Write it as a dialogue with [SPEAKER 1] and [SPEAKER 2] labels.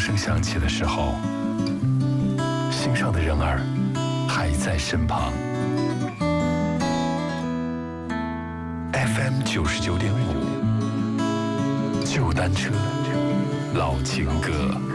[SPEAKER 1] 声响起的时候，心上的人儿还在身旁。FM 99.5，旧单车，老情歌。